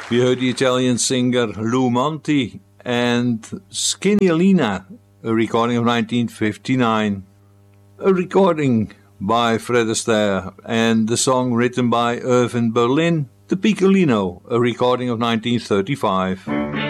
We heard the Italian singer Lou Monti and Skinny Lina, a recording of 1959. A recording by Fred Astaire, and the song written by Irving Berlin, The Piccolino, a recording of 1935.